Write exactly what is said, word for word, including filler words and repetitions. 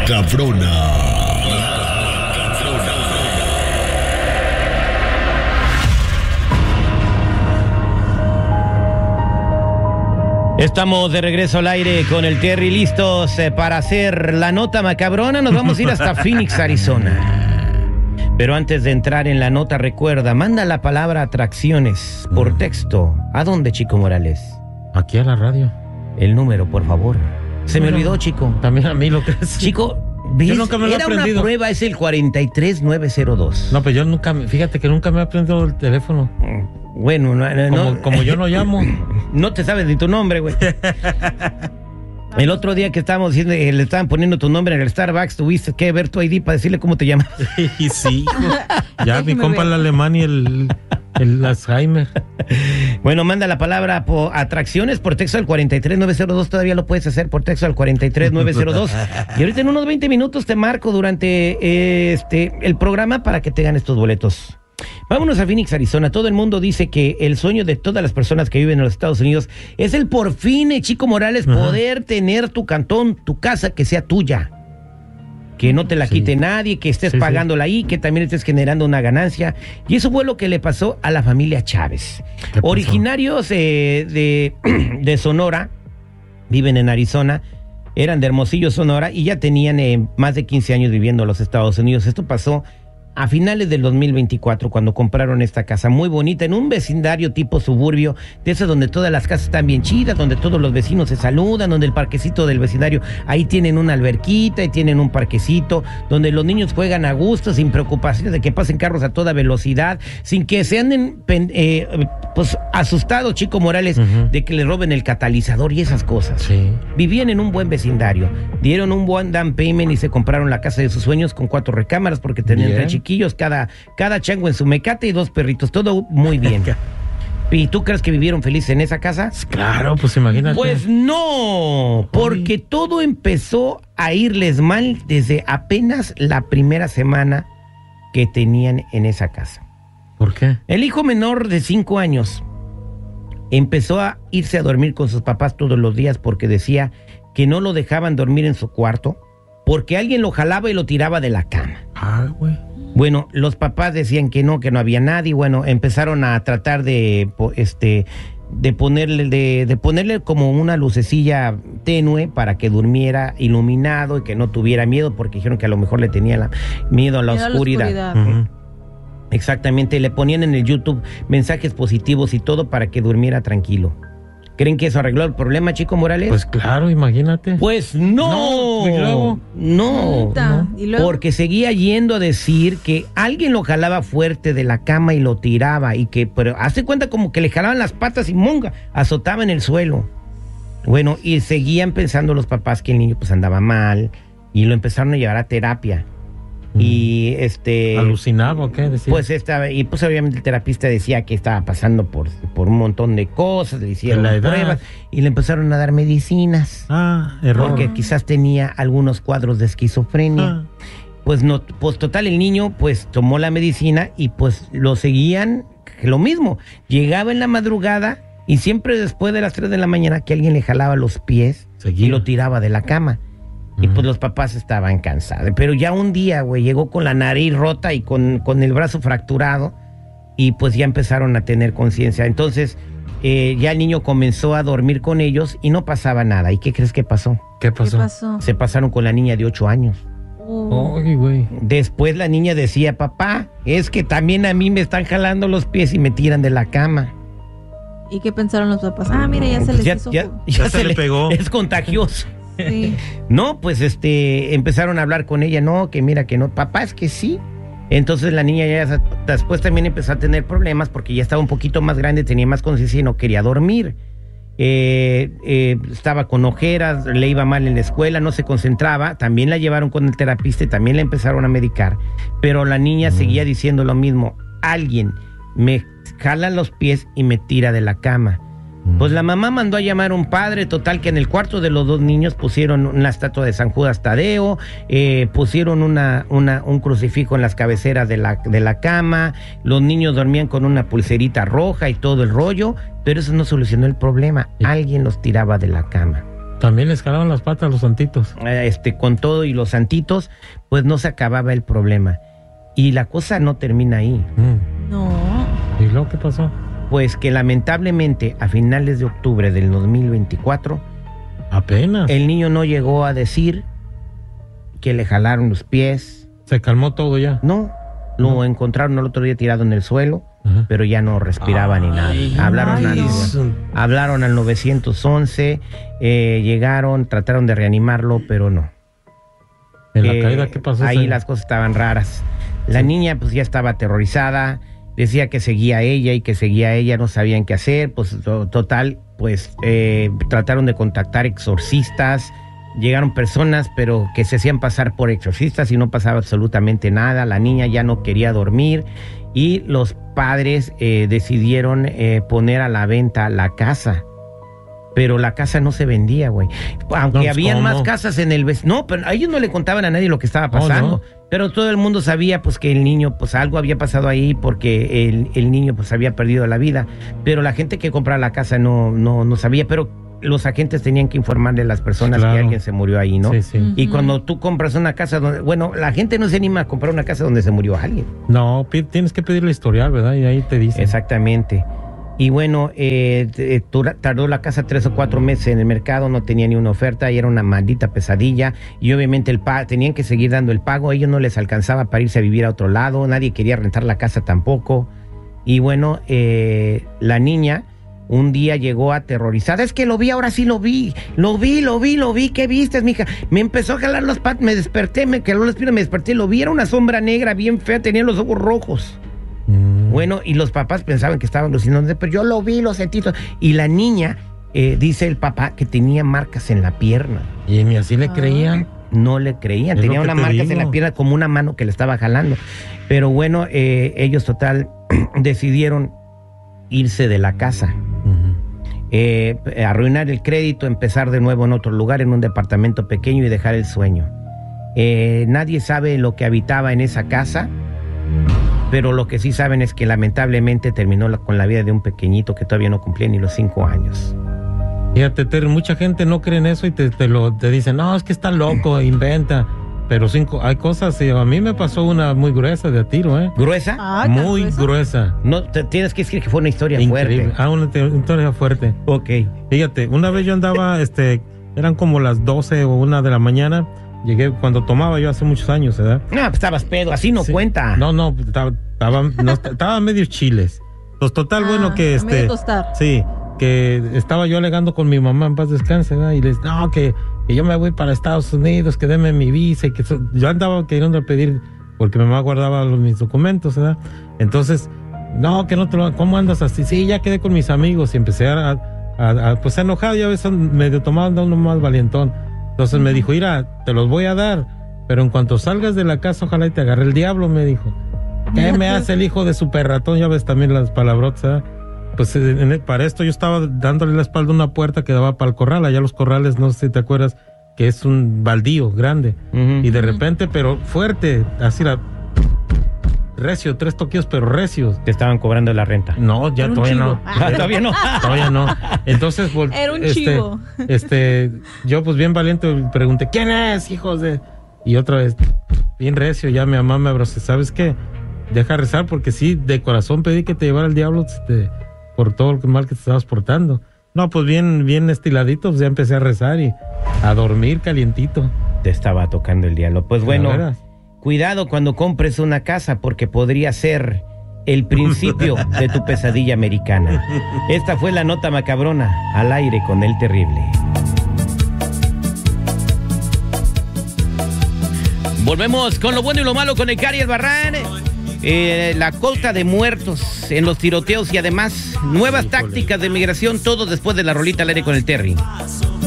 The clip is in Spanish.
Cabrona. Estamos de regreso al aire con el Terry, listos eh, para hacer la nota macabrona. Nos vamos a ir hasta Phoenix, Arizona. Pero antes de entrar en la nota, recuerda, manda la palabra atracciones por texto. ¿A dónde, Chico Morales? Aquí a la radio. El número, por favor. Se Bueno, me olvidó, Chico. También a mí lo crees. Chico, ¿ves? Yo nunca me lo he Era aprendido. una prueba, es el cuarenta y tres nueve cero dos. No, pero yo nunca, me- fíjate que nunca me he aprendido el teléfono. Bueno, no, no, Como, no. como yo no llamo. No te sabes ni tu nombre, güey. El otro día que estábamos diciendo, eh, le estaban poniendo tu nombre en el Starbucks, tuviste que ver tu I D para decirle cómo te llamas. Y sí, hijo. Ya mi Déjeme compa ver. el alemán y el, el Alzheimer. Bueno, manda la palabra por atracciones por texto al cuarenta y tres nueve cero dos. Todavía lo puedes hacer por texto al cuarenta y tres nueve cero dos. Y ahorita en unos veinte minutos te marco durante eh, este el programa para que te ganes estos boletos. Vámonos a Phoenix, Arizona. Todo el mundo dice que el sueño de todas las personas que viven en los Estados Unidos es el por fin, eh, Chico Morales, Ajá. poder tener tu cantón, tu casa que sea tuya. Que no te la Sí. quite nadie, que estés Sí, sí. pagándola ahí, que también estés generando una ganancia. Y eso fue lo que le pasó a la familia Chávez. ¿Qué pasó? Originarios eh, de, de Sonora, viven en Arizona, eran de Hermosillo, Sonora, y ya tenían eh, más de quince años viviendo en los Estados Unidos. Esto pasó a finales del dos mil veinticuatro, cuando compraron esta casa muy bonita en un vecindario tipo suburbio, de esos donde todas las casas están bien chidas, donde todos los vecinos se saludan, donde el parquecito del vecindario, ahí tienen una alberquita y tienen un parquecito, donde los niños juegan a gusto, sin preocupaciones de que pasen carros a toda velocidad, sin que se anden pen- eh, pues asustados, Chico Morales, Ujú. de que le roben el catalizador y esas cosas. Sí. Vivían en un buen vecindario, dieron un buen down payment y se compraron la casa de sus sueños con cuatro recámaras porque tenían Bien. tres chiquillos, cada, cada chango en su mecate y dos perritos, todo muy bien. ¿Y tú crees que vivieron felices en esa casa? Claro, pues imagínate. Pues no, porque todo empezó a irles mal desde apenas la primera semana que tenían en esa casa. ¿Por qué? El hijo menor de cinco años empezó a irse a dormir con sus papás todos los días porque decía que no lo dejaban dormir en su cuarto porque alguien lo jalaba y lo tiraba de la cama. Ah, güey. Bueno, los papás decían que no, que no había nadie. Bueno, empezaron a tratar de, po- este, de ponerle, de, de ponerle como una lucecilla tenue para que durmiera iluminado y que no tuviera miedo, porque dijeron que a lo mejor le tenía la- miedo a la Miedo a la oscuridad. oscuridad. Ujú. Exactamente, le ponían en el YouTube mensajes positivos y todo para que durmiera tranquilo. ¿Creen que eso arregló el problema, Chico Morales? Pues claro, imagínate. Pues no, No, ¿y luego? no, Neta, ¿y luego? porque seguía yendo a decir que alguien lo jalaba fuerte de la cama y lo tiraba y que, pero hace cuenta como que le jalaban las patas y monga, azotaba en el suelo. Bueno, y seguían pensando los papás que el niño pues andaba mal y lo empezaron a llevar a terapia. Mm. Y este ¿Alucinaba o qué? Decía. pues esta, y pues obviamente el terapista decía que estaba pasando por, por un montón de cosas, le hicieron De la edad. pruebas y le empezaron a dar medicinas. Ah, error. Porque quizás tenía algunos cuadros de esquizofrenia. Ah. Pues no, pues total, el niño pues tomó la medicina y pues lo seguían, lo mismo. Llegaba en la madrugada y siempre después de las tres de la mañana que alguien le jalaba los pies Seguía. y lo tiraba de la cama. Y Ujú. pues los papás estaban cansados. Pero ya un día, güey, llegó con la nariz rota y con, con el brazo fracturado y pues ya empezaron a tener conciencia. Entonces eh, ya el niño comenzó a dormir con ellos y no pasaba nada. ¿Y qué crees que pasó? ¿Qué ¿Qué pasó? pasó? Se pasaron con la niña de ocho años. Oh. Ay, güey. Después la niña decía, papá, es que también a mí me están jalando los pies y me tiran de la cama. ¿Y qué pensaron los papás? Ah, mira, ya se Pues les ya, hizo. ya- ju- ya Ya se le pegó. Es contagioso. Sí. No, pues este, empezaron a hablar con ella, no, que mira que no, papá, es que sí. Entonces la niña ya sa- después también empezó a tener problemas porque ya estaba un poquito más grande, tenía más conciencia y no quería dormir. Eh, eh, estaba con ojeras, le iba mal en la escuela, no se concentraba, también la llevaron con el terapista y también la empezaron a medicar, pero la niña Mm. seguía diciendo lo mismo, alguien me jala los pies y me tira de la cama. Pues la mamá mandó a llamar a un padre, total que en el cuarto de los dos niños pusieron una estatua de San Judas Tadeo, eh, pusieron una, una, un crucifijo en las cabeceras de la, de la cama, los niños dormían con una pulserita roja y todo el rollo, pero eso no solucionó el problema, alguien los tiraba de la cama. También les jalaban las patas los santitos. eh, este, con todo y los santitos, pues no se acababa el problema. Y la cosa no termina ahí. Mm. No. ¿Y luego qué pasó? Pues que lamentablemente a finales de octubre del dos mil veinticuatro, Apenas. el niño no llegó a decir que le jalaron los pies. Se calmó todo ya. No, lo No. encontraron el otro día tirado en el suelo, Ajá. pero ya no respiraba ni nada. Ay, Hablaron, ay, al, no. hablaron al nueve once, eh, llegaron, trataron de reanimarlo, pero no. ¿En la Eh, caída qué pasó? Ahí señor? las cosas estaban raras. La Sí. niña pues ya estaba aterrorizada, decía que seguía a ella y que seguía a ella, no sabían qué hacer, pues to- total, pues eh, trataron de contactar exorcistas, llegaron personas pero que se hacían pasar por exorcistas y no pasaba absolutamente nada, la niña ya no quería dormir y los padres eh, decidieron eh, poner a la venta la casa. Pero la casa no se vendía, güey. Aunque No, pues, habían ¿cómo? más casas en el vecino. No, pero a ellos no le contaban a nadie lo que estaba pasando. Oh, ¿no? Pero todo el mundo sabía pues que el niño, pues algo había pasado ahí porque el, el niño pues había perdido la vida. Pero la gente que compraba la casa no, no, no sabía. Pero los agentes tenían que informarle a las personas Claro. que alguien se murió ahí, ¿no? Sí, sí. Y Ujú. cuando tú compras una casa donde... Bueno, la gente no se anima a comprar una casa donde se murió alguien. No, pi- tienes que pedirle historial, ¿verdad? Y ahí te dicen. Exactamente. Y bueno, eh, t- tura- tardó la casa tres o cuatro meses en el mercado, no tenía ni una oferta y era una maldita pesadilla. Y obviamente el pa- tenían que seguir dando el pago, a ellos no les alcanzaba para irse a vivir a otro lado, nadie quería rentar la casa tampoco. Y bueno, eh, la niña un día llegó aterrorizada. Es que lo vi, ahora sí lo vi, lo vi, lo vi, lo vi. ¿Qué viste, mija? Me empezó a jalar las patas, me desperté, me caló las piernas, me desperté, lo vi, era una sombra negra bien fea, tenía los ojos rojos. Mm. Bueno, y los papás pensaban que estaban alucinando, pero yo lo vi, lo sentí. todo. Y la niña, eh, dice el papá, que tenía marcas en la pierna. Y ni así le Ah. creían. No le creían, Es tenía lo que unas te marcas en digo. la pierna como una mano que le estaba jalando. Pero bueno, eh, ellos total decidieron irse de la casa. Ujú. Eh, arruinar el crédito, empezar de nuevo en otro lugar, en un departamento pequeño y dejar el sueño. Eh, nadie sabe lo que habitaba en esa casa, pero lo que sí saben es que lamentablemente terminó la- con la vida de un pequeñito que todavía no cumplía ni los cinco años. Fíjate, Terry, mucha gente no cree en eso y te, te lo te dicen, no, es que está loco, inventa. Pero cinco, hay cosas, y a mí me pasó una muy gruesa de a tiro, ¿eh? ¿Gruesa? Ah, ¿tan muy gruesa? gruesa. No, te- tienes que decir que fue una historia Increíble. fuerte. Ah, una, te- una historia fuerte. Ok. Fíjate, una vez yo andaba, este, eran como las doce o una de la mañana. Llegué cuando tomaba yo hace muchos años, ¿verdad? No, pues estabas pedo, así no Sí. cuenta. No, no, estaba, estaba, no, estaba medio chiles. Pues total, Ah, bueno, que a medio este. tostar. Sí, que estaba yo alegando con mi mamá, en paz descanse, ¿verdad? Y les, no, que, que yo me voy para Estados Unidos, que denme mi visa, y que so- yo andaba queriendo pedir, porque mi mamá guardaba los, mis documentos, ¿verdad? Entonces, no, que no te lo, ¿cómo andas así? Sí, ya quedé con mis amigos y empecé a, a, a, pues enojado, ya ves, medio tomando uno más valientón. Entonces me dijo, mira, te los voy a dar, pero en cuanto salgas de la casa, ojalá y te agarre el diablo, me dijo. ¿Qué me hace el hijo de super ratón? Ya ves también las palabrotas, ¿verdad? Pues en el- para esto yo estaba dándole la espalda a una puerta que daba para el corral. Allá los corrales, no sé si te acuerdas, que es un baldío grande. Ujú. Y de repente, pero fuerte, así la... Recio, tres toquillos, pero recios. Te estaban cobrando la renta. No, ya Era un todavía chivo. no. Ah, todavía no. Todavía no. Entonces, vol- Era un este, chivo. Este, yo pues bien valiente pregunté, ¿quién es, hijos de...? Y otra vez, bien recio, ya mi mamá me abrazó, ¿sabes qué? Deja rezar porque sí, de corazón pedí que te llevara el diablo este, por todo el mal que te estabas portando. No, pues bien, bien estiladito, pues ya empecé a rezar y a dormir calientito. Te estaba tocando el diablo. Pues bueno, ¿De veras? cuidado cuando compres una casa porque podría ser el principio de tu pesadilla americana. Esta fue la nota macabrona al aire con el terrible. Volvemos con lo bueno y lo malo con el Cari Albarrán. Eh, la cota de muertos en los tiroteos y además nuevas Híjole. tácticas de migración, todo después de la rolita al aire con el Terry.